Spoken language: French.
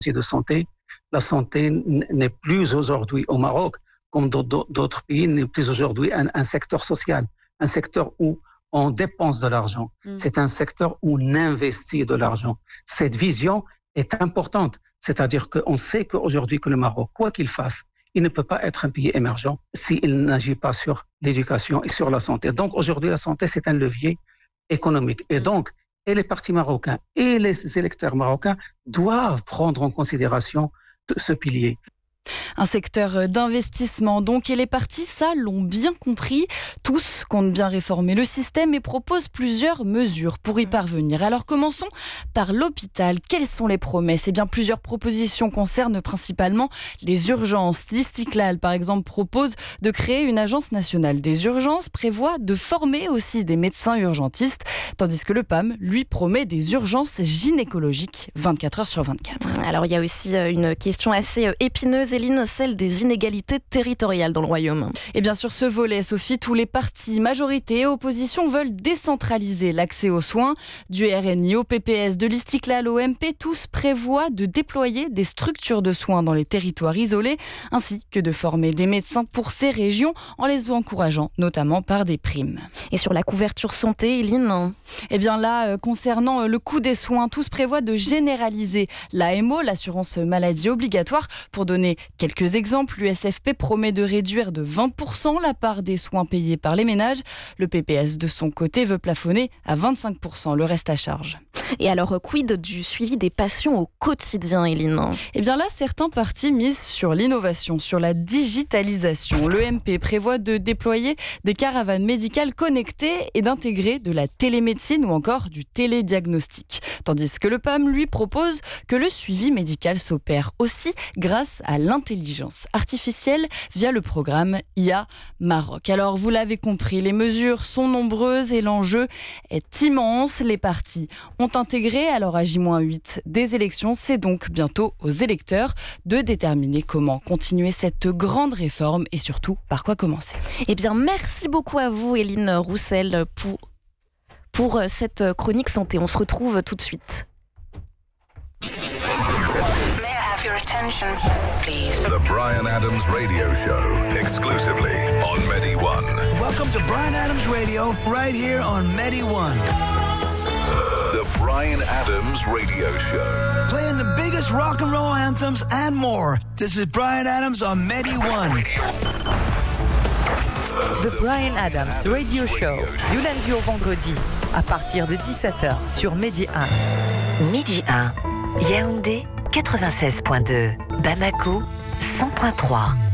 de santé. La santé n'est plus aujourd'hui au Maroc, comme d'autres pays, n'est plus aujourd'hui un secteur social, un secteur où on dépense de l'argent. C'est un secteur où on investit de l'argent. Cette vision est importante. C'est-à-dire qu'on sait qu'aujourd'hui que le Maroc, quoi qu'il fasse, il ne peut pas être un pays émergent s'il n'agit pas sur l'éducation et sur la santé. Donc aujourd'hui, la santé, c'est un levier économique. Et donc, et les partis marocains et les électeurs marocains doivent prendre en considération ce pilier. Un secteur d'investissement donc, et les partis, ça, l'ont bien compris. Tous comptent bien réformer le système et proposent plusieurs mesures pour y parvenir. Alors commençons par l'hôpital. Quelles sont les promesses ? Eh bien, plusieurs propositions concernent principalement les urgences. L'Istiklal, par exemple, propose de créer une agence nationale des urgences, prévoit de former aussi des médecins urgentistes, tandis que le PAM, lui, promet des urgences gynécologiques 24 heures sur 24. Alors, il y a aussi une question assez épineuse, Éline, celle des inégalités territoriales dans le royaume. Et bien sur ce volet, Sophie, tous les partis, majorité et opposition veulent décentraliser l'accès aux soins. Du RNI au PPS, de l'Istiklal au MP, tous prévoient de déployer des structures de soins dans les territoires isolés, ainsi que de former des médecins pour ces régions en les encourageant, notamment par des primes. Et sur la couverture santé, Éline ? Eh bien là, concernant le coût des soins, tous prévoient de généraliser l'AMO, l'assurance maladie obligatoire. Pour donner quelques exemples, l'USFP promet de réduire de 20% la part des soins payés par les ménages. Le PPS, de son côté, veut plafonner à 25% le reste à charge. Et alors, quid du suivi des patients au quotidien, Éline ? Eh bien là, certains partis misent sur l'innovation, sur la digitalisation. Le MP prévoit de déployer des caravanes médicales connectées et d'intégrer de la télémédecine ou encore du télédiagnostic. Tandis que le PAM, lui, propose que le suivi médical s'opère aussi grâce à l'intelligence artificielle via le programme IA Maroc. Alors, vous l'avez compris, les mesures sont nombreuses et l'enjeu est immense. Les partis ont intégré alors à J-8 des élections. C'est donc bientôt aux électeurs de déterminer comment continuer cette grande réforme et surtout par quoi commencer. Eh bien, merci beaucoup à vous, Éline Roussel, pour cette chronique santé. On se retrouve tout de suite. Your attention, please. The Bryan Adams Radio Show, exclusively on Medi One. Welcome to Bryan Adams Radio, right here on Medi One. The Bryan Adams Radio Show. Playing the biggest rock and roll anthems and more. This is Bryan Adams on Medi One. The Bryan Adams Radio Show, du lundi au vendredi, à partir de 17h sur Medi 1. Midi 1, Yaoundé 96.2, Bamako 100.3.